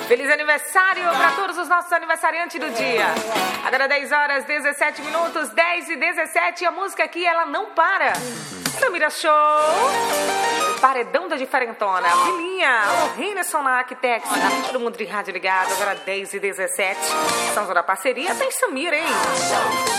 Feliz aniversário para todos os nossos aniversariantes do dia. Agora 10 horas, 17 minutos, 10 e 17. A música aqui, ela não para. Samira Show. Paredão da Diferentona. Filhinha. O Renison na Arquitex. Todo mundo de rádio ligado. Agora 10 e 17. São da parceria. Tem Samira, hein?